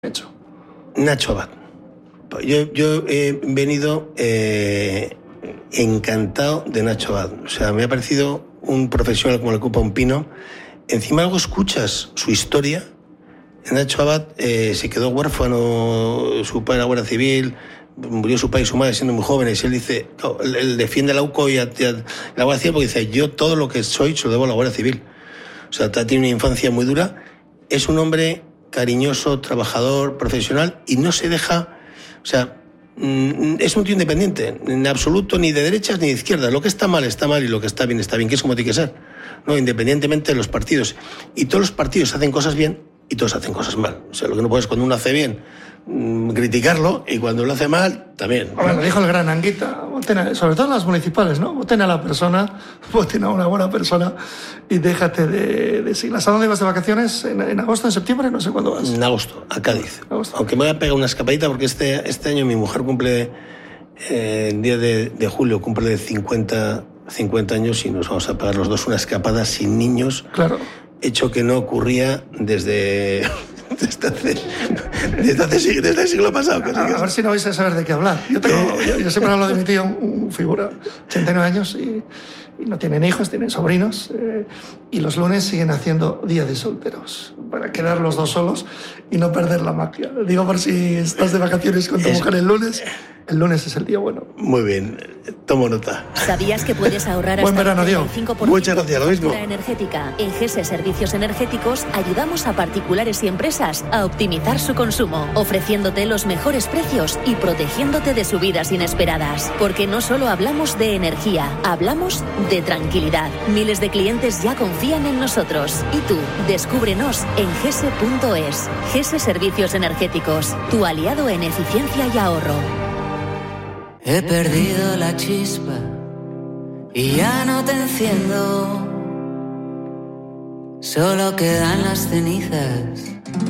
hecho. Nacho Abad. Yo he venido encantado de Nacho Abad. O sea, me ha parecido un profesional como le ocupa un pino. Encima luego escuchas su historia. Nacho Abad se quedó huérfano, su padre era guardia civil, murió su padre y su madre siendo muy jóvenes. Y él dice, no, él defiende a la UCO y a la Guardia Civil porque dice, yo todo lo que soy se lo debo a la Guardia Civil. O sea, tiene una infancia muy dura. Es un hombre cariñoso, trabajador, profesional y no se deja... O sea, es un tío independiente, en absoluto ni de derechas ni de izquierdas. Lo que está mal y lo que está bien, que es como tiene que ser, ¿no? Independientemente de los partidos. Y todos los partidos hacen cosas bien y todos hacen cosas mal. O sea, lo que no puedes cuando uno hace bien criticarlo y cuando lo hace mal, también. Bueno, lo dijo el gran Anguita, sobre todo en las municipales, ¿no? Voten a la persona, voten a una buena persona y déjate de siglas. ¿A dónde vas de vacaciones? ¿En agosto, en septiembre? No sé cuándo vas. En agosto, a Cádiz. Agosto. Aunque me voy a pegar una escapadita porque este año mi mujer cumple, el día de julio, cumple 50 años y nos vamos a pegar los dos una escapada sin niños. Claro. Hecho que no ocurría desde el siglo pasado. A ver si no vais a saber de qué hablar. Yo siempre hablo de mi tío, un figura, 89 años, y no tienen hijos, tienen sobrinos, y los lunes siguen haciendo día de solteros, para quedar los dos solos y no perder la magia. Digo, por si estás de vacaciones con tu mujer el lunes es el día bueno. Muy bien, tomo nota. ¿Sabías que puedes ahorrar hasta Buen verano, Diego. 35% Muchas gracias, lo mismo. energética? En GESE Servicios Energéticos ayudamos a particulares y empresas a optimizar su consumo, ofreciéndote los mejores precios y protegiéndote de subidas inesperadas. Porque no solo hablamos de energía, hablamos de tranquilidad. Miles de clientes ya confían en nosotros. Y tú, descúbrenos en gese.es. GESE Servicios Energéticos, tu aliado en eficiencia y ahorro. He perdido la chispa y ya no te enciendo. Solo quedan las cenizas